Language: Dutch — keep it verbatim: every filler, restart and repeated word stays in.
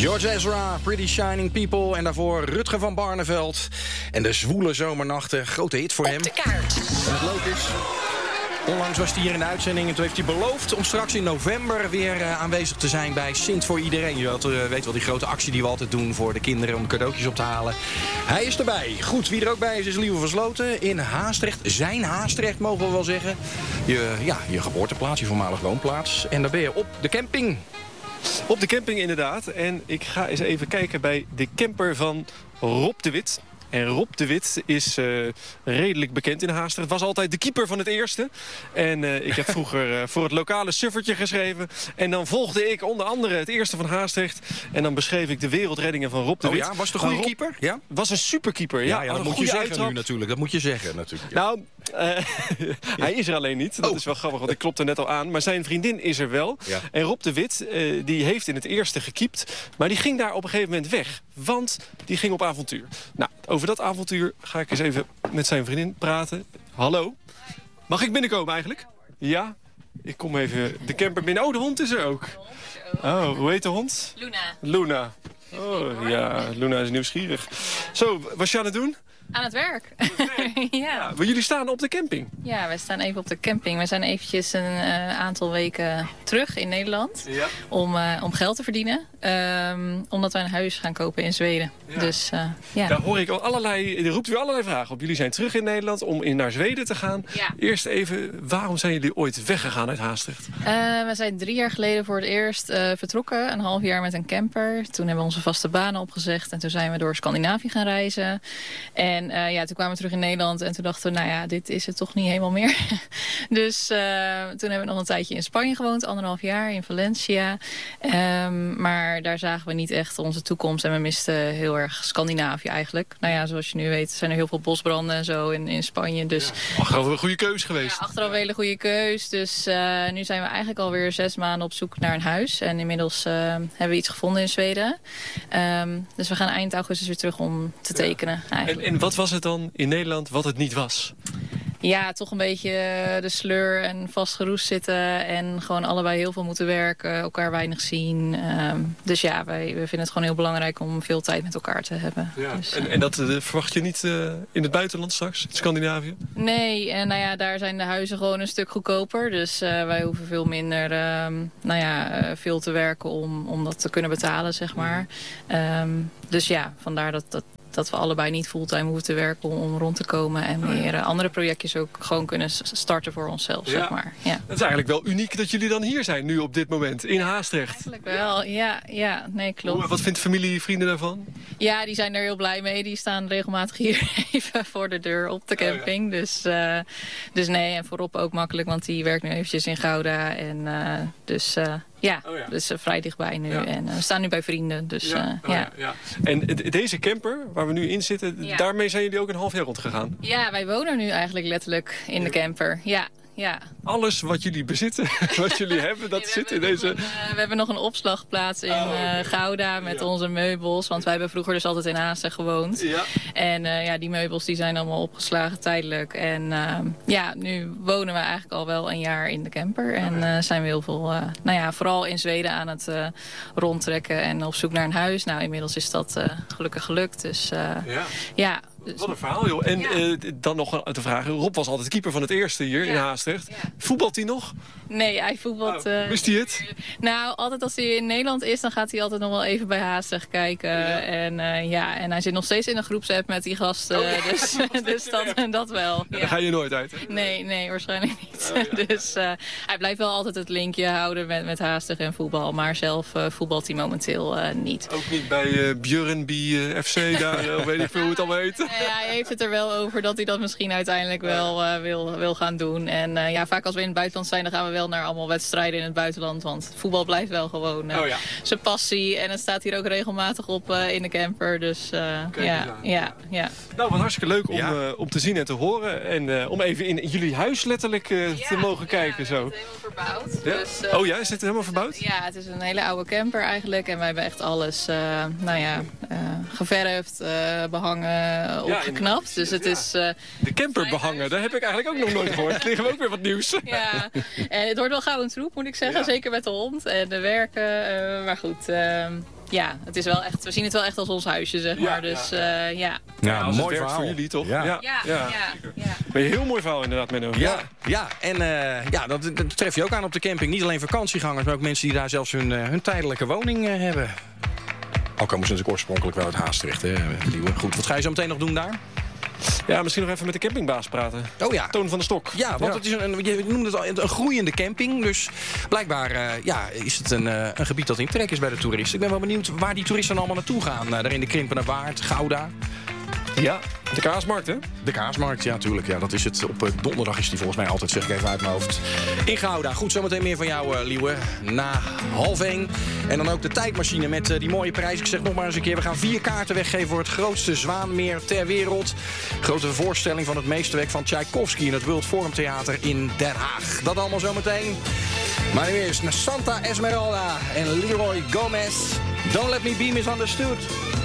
George Ezra, Pretty Shining People. En daarvoor Rutger van Barneveld. En de zwoele zomernachten, grote hit voor Op hem. de kaart. En het leuk is, onlangs was hij hier in de uitzending en toen heeft hij beloofd om straks in november weer uh, aanwezig te zijn bij Sint voor Iedereen. Je weet, uh, weet wel, die grote actie die we altijd doen voor de kinderen om cadeautjes op te halen. Hij is erbij. Goed, wie er ook bij is, is Lieve Versloten in Haastrecht. Zijn Haastrecht, mogen we wel zeggen. Je, ja, je geboorteplaats, je voormalig woonplaats. En daar ben je op de camping. Op de camping inderdaad. En ik ga eens even kijken bij de camper van Rob de Wit. En Rob de Wit is uh, redelijk bekend in Haastrecht. Was altijd de keeper van het eerste. En uh, ik heb vroeger uh, voor het lokale suffertje geschreven. En dan volgde ik onder andere het eerste van Haastrecht. En dan beschreef ik de wereldreddingen van Rob de Oh Wit. ja, was het een goede Rob keeper? Ja, was een superkeeper. Ja, ja, ja dat een moet je goede zeggen uittrap. nu natuurlijk. Dat moet je zeggen natuurlijk. Ja. Nou, uh, hij is er alleen niet. Dat Oh. is wel grappig, want ik klopte net al aan. Maar zijn vriendin is er wel. Ja. En Rob de Wit, uh, die heeft in het eerste gekiept. Maar die ging daar op een gegeven moment weg. Want die ging op avontuur. Nou, over dat avontuur ga ik eens even met zijn vriendin praten. Hallo. Mag ik binnenkomen eigenlijk? Ja? Ik kom even de camper binnen. Oh, de hond is er ook. Oh, hoe heet de hond? Luna. Luna. Oh, ja, Luna is nieuwsgierig. Zo, wat je aan het doen? Aan het werk. ja. Maar jullie staan op de camping. ja, wij staan even op de camping. We zijn eventjes een uh, aantal weken terug in Nederland Ja. om, uh, om geld te verdienen. Um, omdat wij een huis gaan kopen in Zweden. Ja. Dus uh, ja. Daar hoor ik al allerlei, er roept weer allerlei vragen op. Jullie zijn terug in Nederland om in naar Zweden te gaan. Ja. Eerst even, waarom zijn jullie ooit weggegaan uit Haastrecht? Uh, we zijn drie jaar geleden voor het eerst uh, vertrokken. Een half jaar met een camper. Toen hebben we onze vaste banen opgezegd. En toen zijn we door Scandinavië gaan reizen. En uh, ja, toen kwamen we terug in Nederland. En toen dachten we, nou ja, dit is het toch niet helemaal meer. dus uh, toen hebben we nog een tijdje in Spanje gewoond. Anderhalf jaar in Valencia. Um, maar daar zagen we niet echt onze toekomst. En we misten heel erg Scandinavië eigenlijk. Nou ja, zoals je nu weet zijn er heel veel bosbranden en zo in, in Spanje. Dus Ja. Achteraf een goede keus geweest. ja, achteraf een hele goede keus. Dus uh, nu zijn we eigenlijk alweer zes maanden op zoek naar een huis. En inmiddels uh, hebben we iets gevonden in Zweden. Um, dus we gaan eind augustus weer terug om te tekenen. En, Eigenlijk. en wat was het dan in Nederland wat het niet was? Ja, toch een beetje de sleur en vastgeroest zitten. En gewoon allebei heel veel moeten werken. Elkaar weinig zien. Um, dus ja, wij, we vinden het gewoon heel belangrijk om veel tijd met elkaar te hebben. Ja. Dus, En, en dat uh, verwacht je niet uh, in het buitenland straks, in Scandinavië? Nee, en nou ja, daar zijn de huizen gewoon een stuk goedkoper. Dus uh, wij hoeven veel minder um, nou ja, uh, veel te werken om, om dat te kunnen betalen, zeg maar. Um, dus ja, vandaar dat, dat, dat we allebei niet fulltime hoeven te werken om, om rond te komen. En meer uh, andere projectjes ook gewoon kunnen starten voor onszelf, Ja. zeg maar. Ja. Het is eigenlijk wel uniek dat jullie dan hier zijn, nu op dit moment, in Haastrecht. Eigenlijk wel, ja, ja, nee, klopt. Hoe, wat vindt familie, vrienden daarvan? Ja, die zijn er heel blij mee. Die staan regelmatig hier even voor de deur op de camping. Oh ja. Dus, uh, dus nee, en voorop ook makkelijk, want die werkt nu eventjes in Gouda. En uh, dus uh, ja, Oh ja. dus uh, vrij dichtbij nu. Ja. En uh, we staan nu bij vrienden, dus ja. Uh, oh ja. ja, ja. En de- deze camper, waar we nu in zitten, Ja. daarmee zijn jullie ook een half jaar rondgegaan. Ja, wij wonen nu eigenlijk letterlijk in de camper. Ja, ja. Alles wat jullie bezitten, wat jullie hebben, dat Nee, we zit in hebben deze... nog een, uh, we hebben nog een opslagplaats in Oh, okay. uh, Gouda met Ja. onze meubels. Want wij hebben vroeger dus altijd in Haastrecht gewoond. Ja. En uh, ja, die meubels die zijn allemaal opgeslagen tijdelijk. En uh, ja, nu wonen we eigenlijk al wel een jaar in de camper. En uh, zijn we heel veel, uh, nou ja, vooral in Zweden aan het uh, rondtrekken en op zoek naar een huis. Nou, inmiddels is dat uh, gelukkig gelukt. Dus uh, Ja. ja. Dus, Wat een verhaal, joh. En Ja. uh, dan nog te vragen. Rob was altijd keeper van het eerste hier in Ja. Haastrecht. Ja. Voetbalt hij nog? nee, hij voetbalt... Oh, uh, wist hij het? Nou, altijd als hij in Nederland is, dan gaat hij altijd nog wel even bij Haastrecht kijken. Ja. En, uh, ja, en hij zit nog steeds in een groepsapp met die gasten. Oh, ja. Dus, dus dat, dat wel. Ja. Ja. Daar ga je nooit uit, hè? Nee, nee, waarschijnlijk niet. Oh, ja. Dus uh, hij blijft wel altijd het linkje houden met, met Haastrecht en voetbal. Maar zelf uh, voetbalt hij momenteel uh, niet. Ook niet bij uh, Björnby uh, F C daar, uh, weet ik veel hoe het allemaal heet. Ja, hij heeft het er wel over dat hij dat misschien uiteindelijk wel uh, wil, wil gaan doen. En uh, ja, vaak als we in het buitenland zijn, dan gaan we wel naar allemaal wedstrijden in het buitenland. Want voetbal blijft wel gewoon uh, Oh, ja. zijn passie. En het staat hier ook regelmatig op uh, in de camper. Dus uh, Kijk ja, eens aan. ja, ja. Nou, wat hartstikke leuk om, Ja. uh, om te zien en te horen. En uh, om even in jullie huis letterlijk uh, te mogen kijken. Zo. Het is helemaal verbouwd. Ja? Dus, uh, Oh ja, is het helemaal verbouwd? Ja, het is een hele oude camper eigenlijk. En wij hebben echt alles uh, nou ja, uh, geverfd, uh, behangen, uh, opgeknapt. Dus het is... Uh, de camper behangen, daar heb ik eigenlijk ook nog nooit gehoord. Er liggen we ook weer wat nieuws. Ja, en het wordt wel gauw een troep, moet ik zeggen. Ja. Zeker met de hond en de werken. Uh, maar goed... Uh, Ja, het is wel echt, we zien het wel echt als ons huisje, zeg maar. Ja, dus ja, uh, ja. ja, ja mooi verhaal voor jullie, toch? Ja, ja, ja. ja, ja. Ben je heel mooi verhaal inderdaad, Menno. Ja, ja. ja. en uh, ja, dat, dat tref je ook aan op de camping. Niet alleen vakantiegangers, maar ook mensen die daar zelfs hun, uh, hun tijdelijke woning uh, hebben. Al komen ze natuurlijk oorspronkelijk wel uit Haastrecht, hè. Goed, wat ga je zo meteen nog doen daar? Ja, misschien nog even met de campingbaas praten. Oh ja. Toon van de Stok. Ja, want ja. het is een, je noemde het al, een groeiende camping. Dus blijkbaar uh, ja, is het een, uh, een gebied dat in trek is bij de toeristen. Ik ben wel benieuwd waar die toeristen allemaal naartoe gaan. Uh, daar in de Krimpende Waard, Gouda. Ja, de kaasmarkt, hè? De kaasmarkt, ja, natuurlijk. Ja, dat is het. Op uh, donderdag is die volgens mij altijd, zeg ik even uit mijn hoofd. In Gouda. Goed, zometeen meer van jou, uh, Liewe. Na half één. En dan ook de tijdmachine met uh, die mooie prijs. Ik zeg nog maar eens een keer, we gaan vier kaarten weggeven voor het grootste zwaanmeer ter wereld. Grote voorstelling van het meesterwerk van Tchaikovsky in het World Forum Theater in Den Haag. Dat allemaal zometeen. Maar nu eerst naar Santa Esmeralda en Leroy Gomez. Don't let me be misunderstood.